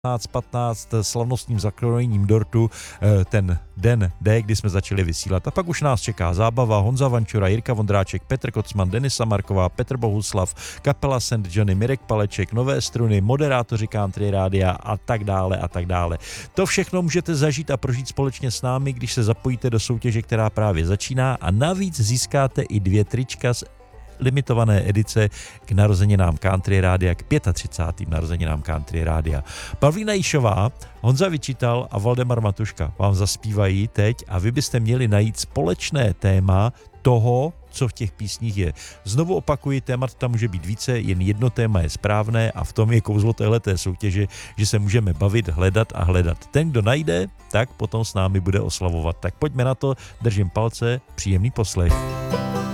15 slavnostním zakrojením dortu ten den D, kdy jsme začali vysílat. A pak už nás čeká zábava, Honza Vančura, Jirka Vondráček, Petr Kocman, Denisa Marková, Petr Bohuslav, kapela St. Johnny, Mirek Paleček, nové struny, moderátoři Country Rádia a tak dále a tak dále. To všechno můžete zažít a prožít společně s námi, když se zapojíte do soutěže, která právě začíná, a navíc získáte i 2 trička z limitované edice k narozeninám Country Rádia, k 35. narozeninám Country Rádia. Pavlína Jišová, Honza Vyčital a Valdemar Matuška vám zaspívají teď a vy byste měli najít společné téma toho, co v těch písních je. Znovu opakuji, témat tam může být více, jen jedno téma je správné a v tom je kouzlo téhleté soutěže, že se můžeme bavit, hledat a hledat. Ten, kdo najde, tak potom s námi bude oslavovat. Tak pojďme na to, držím palce, příjemný poslech.